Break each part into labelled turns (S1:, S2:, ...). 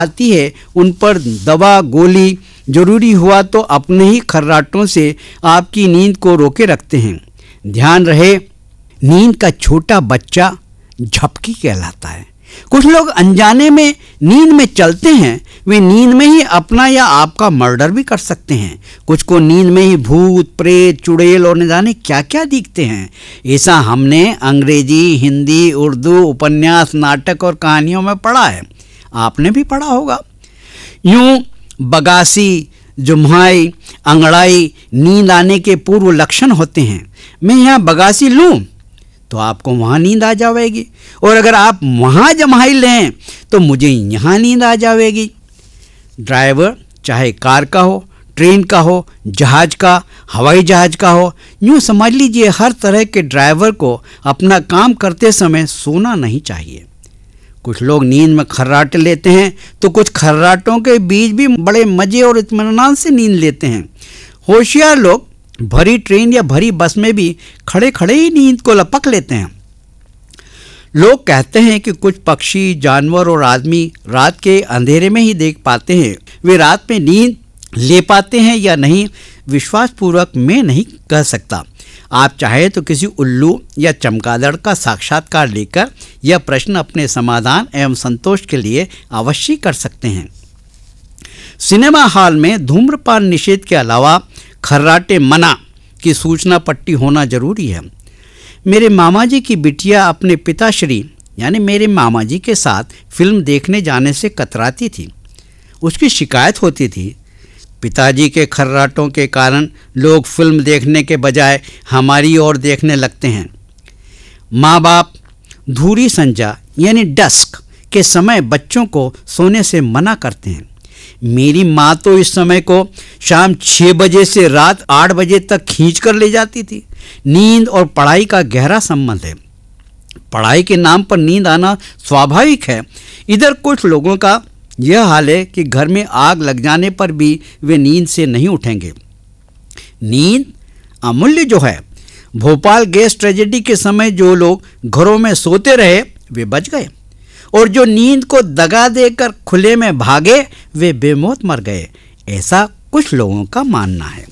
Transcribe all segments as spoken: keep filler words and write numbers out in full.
S1: आती है उन पर दवा गोली जरूरी हुआ तो अपने ही खर्राटों से आपकी नींद को रोके रखते हैं। ध्यान रहे, नींद का छोटा बच्चा झपकी कहलाता है। कुछ लोग अनजाने में नींद में चलते हैं, वे नींद में ही अपना या आपका मर्डर भी कर सकते हैं। कुछ को नींद में ही भूत प्रेत चुड़ैल और न जाने क्या क्या दिखते हैं। ऐसा हमने अंग्रेजी हिंदी उर्दू उपन्यास नाटक और कहानियों में पढ़ा है, आपने भी पढ़ा होगा। यूं बगासी जुम्हाई अंगड़ाई नींद आने के पूर्व लक्षण होते हैं। मैं यहाँ बगासी लूँ तो आपको वहाँ नींद आ जाएगी, और अगर आप वहाँ जम्हाई लें तो मुझे यहाँ नींद आ जाएगी। ड्राइवर चाहे कार का हो, ट्रेन का हो, जहाज का, हवाई जहाज का हो, यूँ समझ लीजिए हर तरह के ड्राइवर को अपना काम करते समय सोना नहीं चाहिए। कुछ लोग नींद में खर्राटे लेते हैं तो कुछ खर्राटों के बीच भी बड़े मज़े और इत्मीनान से नींद लेते हैं। होशियार लोग भरी ट्रेन या भरी बस में भी खड़े खड़े ही नींद को लपक लेते हैं। लोग कहते हैं कि कुछ पक्षी जानवर और आदमी रात के अंधेरे में ही देख पाते हैं। वे रात में नींद ले पाते हैं या नहीं, विश्वासपूर्वक मैं नहीं कह सकता। आप चाहे तो किसी उल्लू या चमगादड़ का साक्षात्कार लेकर यह प्रश्न अपने समाधान एवं संतोष के लिए अवश्य कर सकते हैं। सिनेमा हॉल में धूम्रपान निषेध के अलावा खर्राटे मना की सूचना पट्टी होना जरूरी है। मेरे मामा जी की बिटिया अपने पिताश्री यानी मेरे मामा जी के साथ फिल्म देखने जाने से कतराती थी। उसकी शिकायत होती थी, पिताजी के खर्राटों के कारण लोग फिल्म देखने के बजाय हमारी ओर देखने लगते हैं। माँ बाप धूरी संजा यानी डस्क के समय बच्चों को सोने से मना करते हैं। मेरी माँ तो इस समय को शाम छः बजे से रात आठ बजे तक खींच कर ले जाती थी। नींद और पढ़ाई का गहरा संबंध है। पढ़ाई के नाम पर नींद आना स्वाभाविक है। इधर कुछ लोगों का यह हाल है कि घर में आग लग जाने पर भी वे नींद से नहीं उठेंगे। नींद अमूल्य जो है। भोपाल गैस ट्रेजेडी के समय जो लोग घरों में सोते रहे वे बच गए, और जो नींद को दगा देकर खुले में भागे वे बेमौत मर गए, ऐसा कुछ लोगों का मानना है।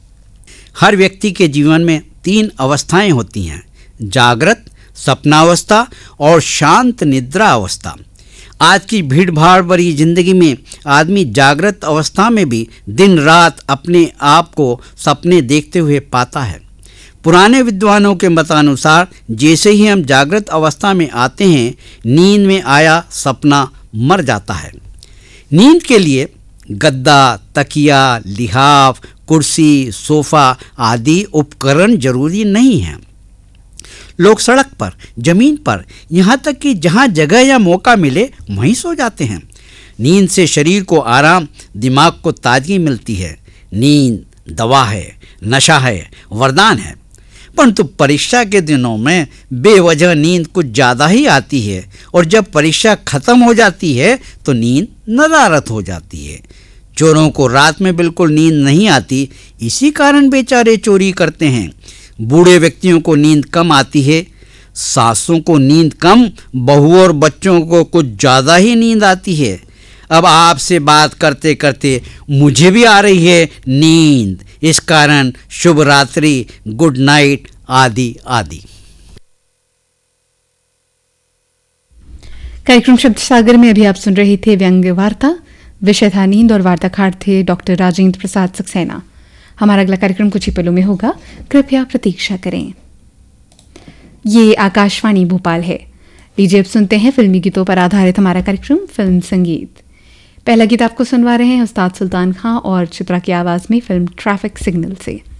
S1: हर व्यक्ति के जीवन में तीन अवस्थाएं होती हैं, जागृत, सपनावस्था और शांत निद्रा अवस्था। आज की भीड़ भाड़ भरी जिंदगी में आदमी जागृत अवस्था में भी दिन रात अपने आप को सपने देखते हुए पाता है। पुराने विद्वानों के मतानुसार जैसे ही हम जागृत अवस्था में आते हैं, नींद में आया सपना मर जाता है। नींद के लिए गद्दा, तकिया, लिहाफ, कुर्सी, सोफ़ा आदि उपकरण जरूरी नहीं हैं। लोग सड़क पर, जमीन पर, यहाँ तक कि जहाँ जगह या मौका मिले वहीं सो जाते हैं। नींद से शरीर को आराम, दिमाग को ताजगी मिलती है। नींद दवा है, नशा है, वरदान है। परंतु परीक्षा के दिनों में बेवजह नींद कुछ ज़्यादा ही आती है, और जब परीक्षा खत्म हो जाती है तो नींद नदारत हो जाती है। चोरों को रात में बिल्कुल नींद नहीं आती, इसी कारण बेचारे चोरी करते हैं। बूढ़े व्यक्तियों को नींद कम आती है, सासों को नींद कम, बहू और बच्चों को कुछ ज़्यादा ही नींद आती है। अब आपसे बात करते करते मुझे भी आ रही है नींद, इस कारण शुभ रात्रि, गुड नाइट आदि आदि।
S2: कार्यक्रम शब्द सागर में अभी आप सुन रहे थे व्यंग्य वार्ता। विषय था नींद और वार्ताकार थे डॉक्टर राजेंद्र प्रसाद सक्सेना। हमारा अगला कार्यक्रम कुछ ही पलों में होगा, कृपया प्रतीक्षा करें। ये आकाशवाणी भोपाल है। लीजिए अब सुनते हैं फिल्मी गीतों पर आधारित हमारा कार्यक्रम फिल्म संगीत। पहला गीत आपको सुनवा रहे हैं उस्ताद सुल्तान खां और चित्रा की आवाज में फिल्म ट्रैफिक सिग्नल से।